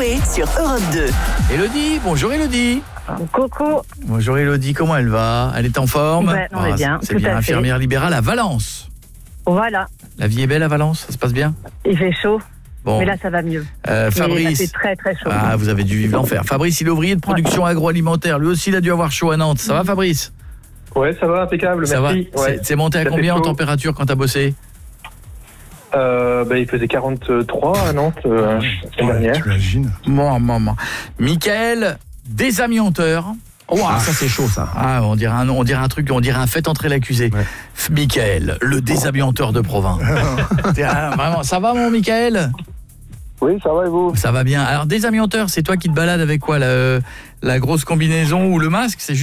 Coé sur Europe 2. Élodie, bonjour Élodie. Coucou. Bonjour Élodie, comment elle va? Elle est en forme? Ouais, on est bien, C'est tout bien, à fait. infirmière libérale à Valence. Voilà, La vie est belle à Valence, ça se passe bien? il fait chaud, Bon. mais là ça va mieux. Fabrice. Mais il fait très très chaud. Ah, vous avez dû vivre l'enfer. Fabrice, il est ouvrier de production agroalimentaire. Lui aussi, il a dû avoir chaud à Nantes. Ça va, Fabrice? Ouais, ça va, impeccable, Ça merci. va. Ouais. C'est monté à Ça fait combien en chaud. température quand t'as bossé? Il faisait 43 à Nantes la semaine dernière. T'imagines? Maman. Michael, désamianteur. Oh, ça c'est chaud ça. Ah, on dirait un truc, on dirait un fait entrer l'accusé. Ouais. Michael, le désamianteur de Provins. Vraiment, ça va mon Michael? Oui, ça va et vous? Ça va bien. Alors désamianteur, c'est toi qui te balades avec quoi, la grosse combinaison ou le masque? C'est